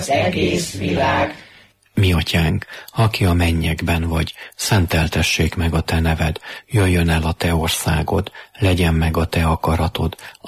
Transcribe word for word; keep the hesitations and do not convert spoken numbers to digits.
az egész világ. Mi atyánk, aki a mennyekben vagy, szenteltessék meg a te neved, jöjjön el a te országod, legyen meg a te akaratod,